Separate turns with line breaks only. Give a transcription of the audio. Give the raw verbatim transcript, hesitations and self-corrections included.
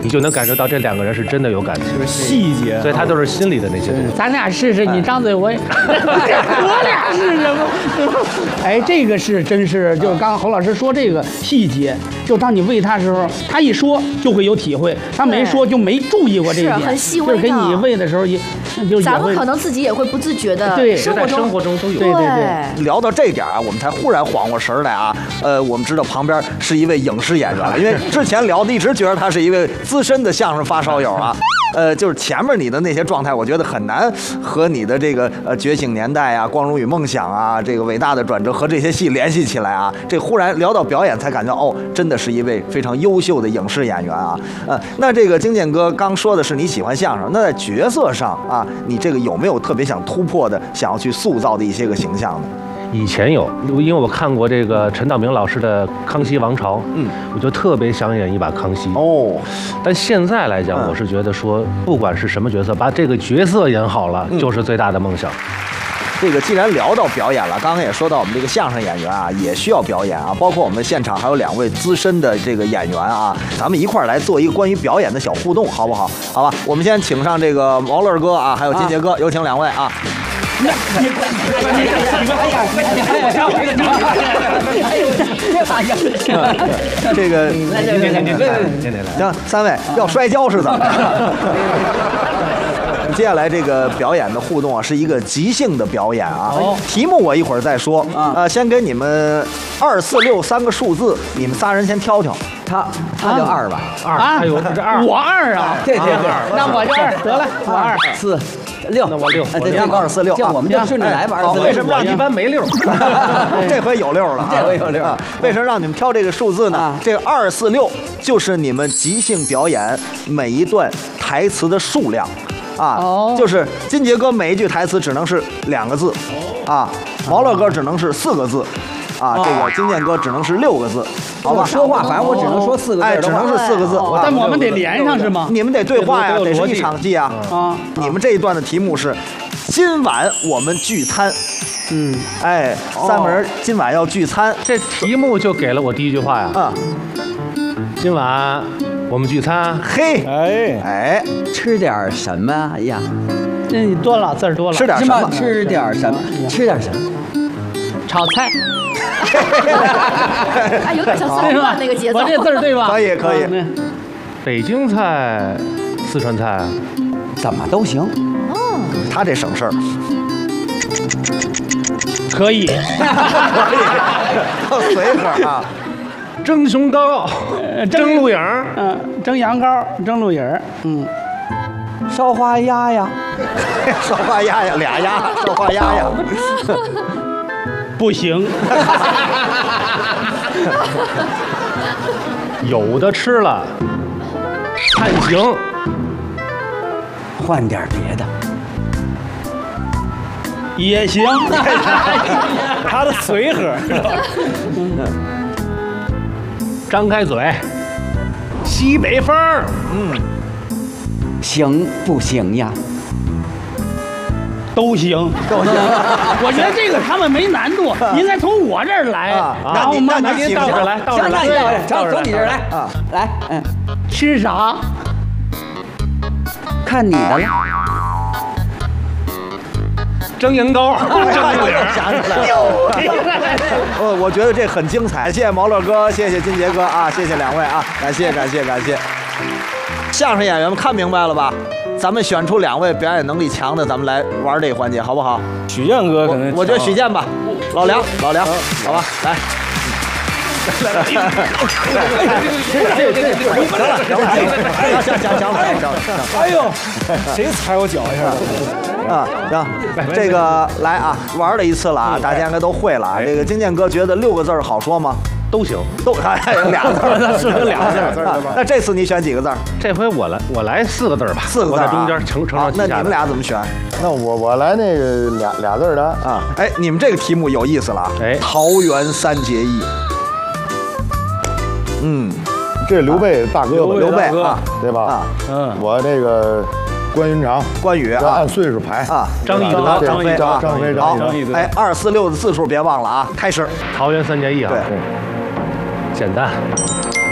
你就能感受到这两个人是真的有感情，
就是细节，
所以他都是心里的那些东西。
咱俩试试，你张嘴我也，我俩试试吧。哎，这个是真是，就是刚刚侯老师说这个细节，就当你喂他的时候，他一说就会有体会，他没说就没注意过这一点，
是很细微的。
就是给你喂的时候也，就
咱们可能自己也会不自觉的，
对，
生活中
生活中都有。
对对对。
聊到这点啊，我们才忽然缓过神来啊。呃，我们知道旁边是一位影视演员了，因为之前聊的一直觉得他是一位资深的相声发烧友啊。呃，就是前面你的那些状态，我觉得很难和你的这个呃《觉醒年代》啊、《光荣与梦想》啊、这个伟大的转折和这些戏联系起来啊。这忽然聊到表演，才感觉哦，真的是一位非常优秀的影视演员啊。呃，那这个京建哥刚说的是你喜欢相声，那在角色上啊，你这个有没有特别想突破的、想要去塑造的一些个形象呢？
以前有，因为我看过这个陈道明老师的《康熙王朝》，嗯，我就特别想演一把康熙。
哦，
但现在来讲，
嗯、
我是觉得说，不管是什么角色，把这个角色演好了，嗯、就是最大的梦想。
这个既然聊到表演了，刚刚也说到我们这个相声演员啊，也需要表演啊，包括我们现场还有两位资深的这个演员啊，咱们一块儿来做一个关于表演的小互动，好不好？好吧，我们先请上这个毛乐哥啊，还有金杰哥，啊、有请两位啊。
那你你你哎呀，你还有这个
这个，
来来来来来，
行，三位要摔跤是怎么着？接下来这个表演的互动啊，是一个即兴的表演啊。
哦、
题目我一会儿再说。啊、呃，先给你们二四六三个数字，你们仨人先挑挑。
他他就二吧，
二，哎呦，这二，
我二啊，
对对对，
那我就二，得了，我二
四六，
那我六，
哎，对，
这个二四六，
我们就顺着来吧。二四六，
为什么让
一般没六？
这回有六了，
这回有六
啊！为什么让你们挑这个数字呢？这个二四六就是你们即兴表演每一段台词的数量。啊，哦、就是金杰哥每一句台词只能是两个字，啊，毛乐哥只能是四个字，啊，哦、这个金建哥只能是六个字，好吧？
说话反正我只能说四个字，
哎，只能是四个字。
哦、但我们得连上是吗？
你们得对话呀，得是一场戏啊。
啊，
你们这一段的题目是：今晚我们聚餐。
嗯，
哎，三门今晚要聚餐，
这题目就给了我第一句话呀。
啊，
今晚。我们聚餐，
嘿，哎哎，
吃点什么呀？哎呀，
这你多了字儿多了，
吃点什么？
吃点什么？吃点什么？
炒菜。
哎，有点像三段那个节奏。
我这字儿对吧？
可以可以。
北京菜、四川菜，
怎么都行。
哦，
他这省事儿。
可以，可
以，随和啊。
蒸熊羔，蒸鹿影，
嗯，蒸羊羔，蒸鹿影，嗯，
烧花鸭呀，
烧花鸭呀，俩鸭，烧花鸭呀，
不行，
有的吃了，看行，
换点别的，
也行，
他的随和。
张开嘴，西北风，
嗯，
行不行呀？
都行，
都行。
我觉得这个他们没难度，应该从我这儿来，然后慢慢
您到这儿来，到这儿来，
从从你这儿来啊，来，嗯，
吃啥？
看你的了。
蒸羊羔，蒸鹿影，
想起来了。呃，我觉得这很精彩，谢谢毛乐哥，谢谢金杰哥啊，谢谢两位啊，感谢感谢感谢。相声演员们看明白了吧？咱们选出两位表演能力强的，咱们来玩这个环节，好不好？
许健哥可能，
我觉得许健吧，老梁，老梁，好吧，来。行了，行了，行行行了，行
哎呦，谁踩我脚一下？
啊，行，这个来啊，玩了一次了啊，大家应该都会了啊。这个金健哥觉得六个字好说吗？
都行，
都还有俩字，
那是俩字。
那这次你选几个字？
这回我来，我来四个字吧。
四个字，
我在中间承承上启下。
那你们俩怎么选？
那我我来那个俩俩字的
啊。哎，你们这个题目有意思了啊！哎，桃园三结义。嗯，
这是刘备大哥吧？
刘备啊，
对吧？
啊，
嗯，我这个关云长，
关羽啊，
按岁数排
啊。
张翼德，
张飞，
张张飞，
张翼德。哎，二四六的字数别忘了啊！开始，
桃园三结义啊。
对，
简单。